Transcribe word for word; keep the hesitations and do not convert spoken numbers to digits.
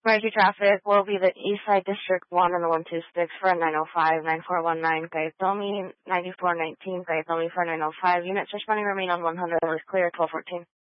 Emergency traffic will be the East Side District one and the one two six for nine oh five, nine four one nine, Gaetomi, ninety-four nineteen, Gaetomi for nine oh five. Units responding remain on one hundred, is clear, twelve fourteen.